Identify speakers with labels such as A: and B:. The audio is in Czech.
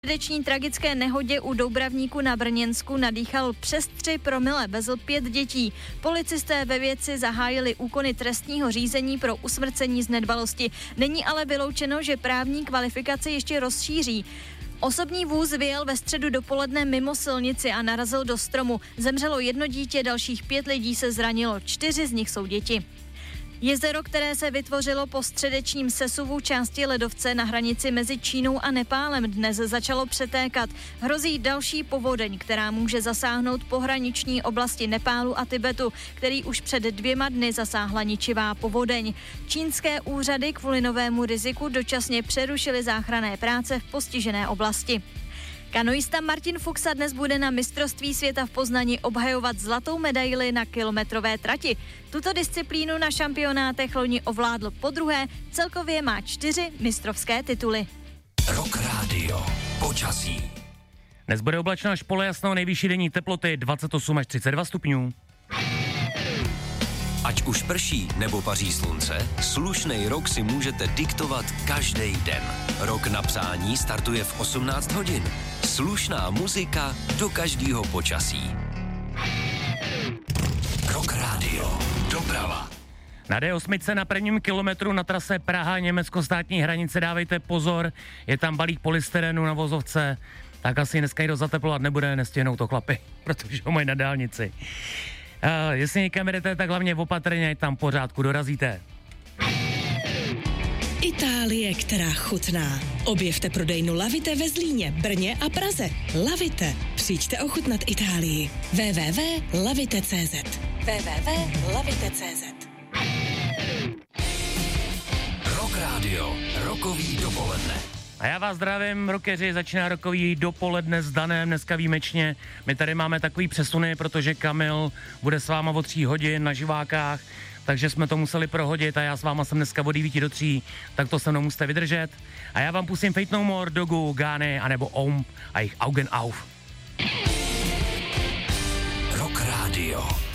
A: Středeční tragické nehodě u Doubravníku na Brněnsku nadýchal přes 3 promile, vezl 5 dětí. Policisté ve věci zahájili úkony trestního řízení pro usmrcení z nedbalosti. Není ale vyloučeno, že právní kvalifikaci ještě rozšíří. Osobní vůz vyjel ve středu dopoledne mimo silnici a narazil do stromu. Zemřelo 1 dítě, dalších 5 lidí se zranilo, 4 z nich jsou děti. Jezero, které se vytvořilo po středečním sesuvu části ledovce na hranici mezi Čínou a Nepálem, dnes začalo přetékat. Hrozí další povodeň, která může zasáhnout pohraniční oblasti Nepálu a Tibetu, který už před 2 dny zasáhla ničivá povodeň. Čínské úřady kvůli novému riziku dočasně přerušily záchranné práce v postižené oblasti. Kanoista Martin Fuxa dnes bude na mistrovství světa v Poznani obhajovat zlatou medaili na kilometrové trati. Tuto disciplínu na šampionátech loni ovládl podruhé, celkově má 4 mistrovské tituly.
B: Rock Radio. Počasí.
C: Dnes bude oblačno až polojasno, nejvyšší denní teploty 28 až 32 stupňů.
B: Ať už prší nebo paří slunce, slušnej rok si můžete diktovat každý den. Rok na psání startuje v 18 hodin. Slušná muzika do každého počasí. Rock Radio. Doprava.
C: Na D8 na prvním kilometru na trase Praha-Německo státní hranice dávejte pozor, je tam balík polystyrenu na vozovce, tak asi dneska nikdo zateplovat nebude, nestihnou to chlapi, protože ho mají na dálnici. Jestli někam jdete, tak hlavně opatrně, ať tam pořádku dorazíte.
D: Itálie, která chutná. Objevte prodejnu Lavite ve Zlíně, Brně a Praze. Lavite. Přijďte ochutnat Itálii. www.lavite.cz www.lavite.cz
B: Rock Radio. Rokový dopoledne.
C: A já vás zdravím, rockeři, začíná rokový dopoledne s Danem, dneska výjimečně. My tady máme takový přesuny, protože Kamil bude s váma od 3 hodin na živákách, takže jsme to museli prohodit a já s váma jsem dneska od 9 do 3, tak to se mnou musíte vydržet. A já vám pustím Fate No More, Dogu, Gány, anebo Omb a jejich Augen auf.
B: Rock Radio.